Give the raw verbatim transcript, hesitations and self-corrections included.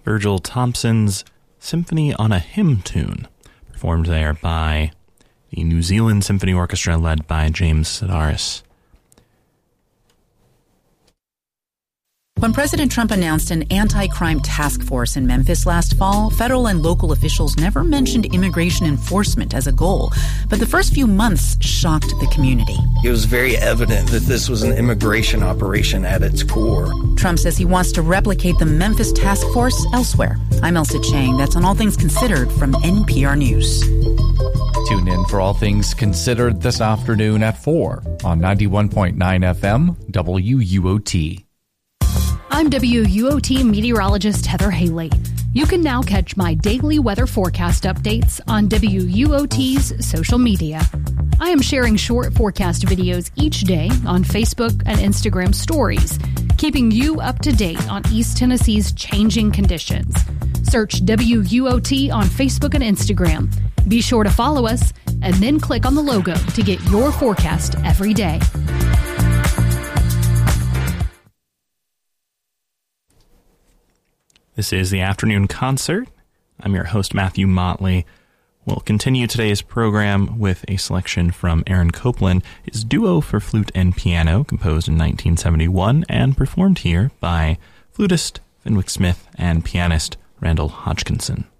Virgil Thompson's Symphony on a Hymn Tune, performed there by the New Zealand Symphony Orchestra led by James Sedaris. When President Trump announced an anti-crime task force in Memphis last fall, federal and local officials never mentioned immigration enforcement as a goal. But the first few months shocked the community. It was very evident that this was an immigration operation at its core. Trump says he wants to replicate the Memphis task force elsewhere. I'm Elsa Chang. That's on All Things Considered from N P R News. Tune in for All Things Considered this afternoon at four on ninety-one point nine F M W U O T. I'm W U O T meteorologist Heather Haley. You can now catch my daily weather forecast updates on W U O T's social media. I am sharing short forecast videos each day on Facebook and Instagram stories, keeping you up to date on East Tennessee's changing conditions. Search W U O T on Facebook and Instagram. Be sure to follow us and then click on the logo to get your forecast every day. This is the Afternoon Concert. I'm your host, Matthew Motley. We'll continue today's program with a selection from Aaron Copland, his duo for flute and piano, composed in nineteen seventy-one and performed here by flutist Fenwick Smith and pianist Randall Hodgkinson.